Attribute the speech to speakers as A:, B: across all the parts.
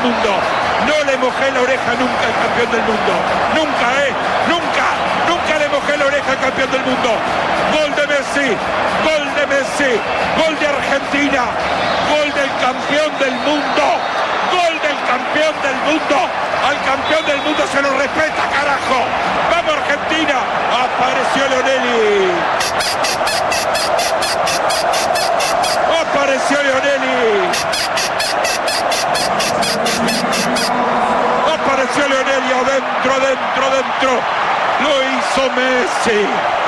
A: mundo. No le mojé la oreja nunca al campeón del mundo. Nunca, nunca le mojé la oreja al campeón del mundo. Gol de Messi, gol de Argentina, gol del campeón del mundo, gol del campeón del mundo. Al campeón del mundo se lo respeta, carajo. ¡Vamos, Argentina! Apareció Lionelli. Apareció Lionelli. Apareció Lionelli adentro. Lo hizo Messi.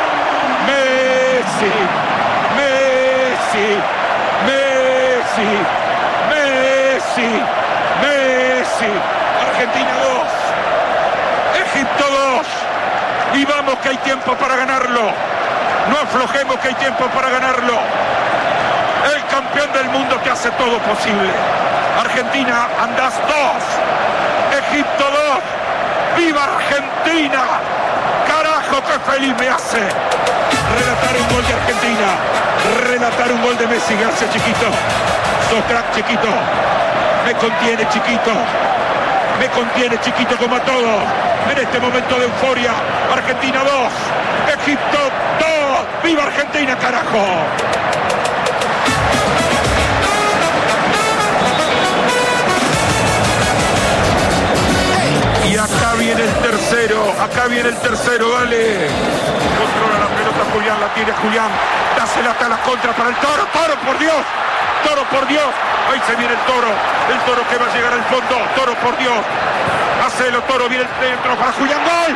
A: Argentina 2, Egipto 2, y vamos que hay tiempo para ganarlo. No aflojemos que hay tiempo para ganarlo. El campeón del mundo que hace todo posible. Argentina, andás 2, Egipto 2, ¡viva Argentina! ¡Carajo, qué feliz me hace! Relatar un gol de Argentina, relatar un gol de Messi. Gracias, chiquito. Sos crack, chiquito. Me contiene, chiquito, como a todos. En este momento de euforia, Argentina 2, Egipto 2. ¡Viva Argentina, carajo! Y acá viene el tercero, dale. Controla la pelota Julián, la tiene Julián. Dásela hasta la contra para el Toro, por Dios. Ahí se viene el Toro que va a llegar al fondo. Toro, por Dios. Hacelo, Toro, viene el centro para Julián. ¡Gol!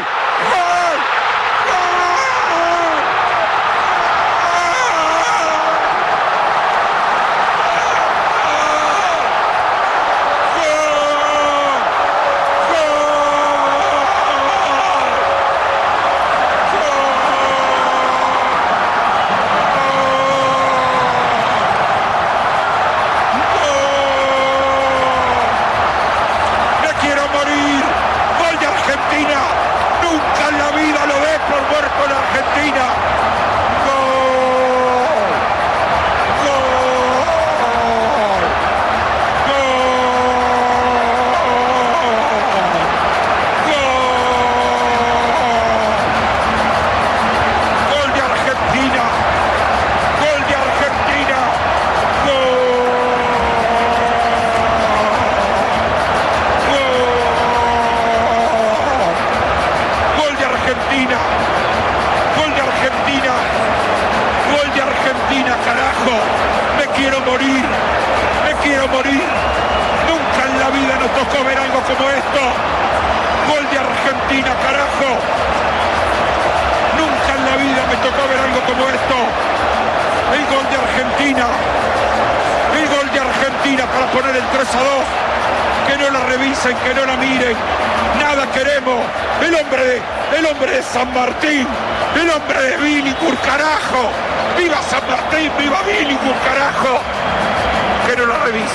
A: Para poner el 3-2, que no la revisen, que no la miren, nada queremos. El hombre de San Martín, el hombre de Billinghurst, carajo. Viva San Martín, viva Billinghurst, carajo. Que no la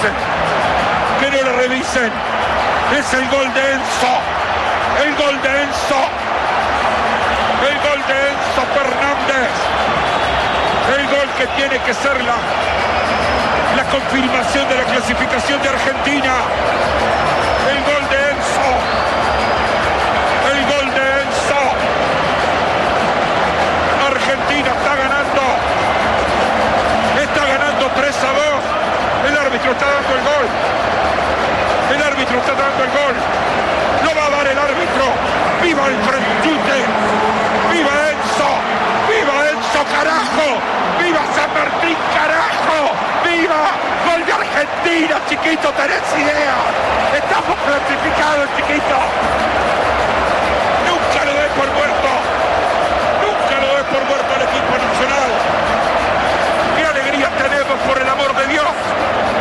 A: revisen, es el gol de Enzo, Fernández, el gol que tiene que ser la confirmación de la clasificación de Argentina. El gol de Enzo. Argentina está ganando 3-2. El árbitro está dando el gol. Lo va a dar el árbitro. ¡Viva el Franchute! ¡Viva Enzo, carajo! ¡Viva San Martín, carajo! ¡Viva! ¡Gol de Argentina, chiquito! ¿Tenés idea?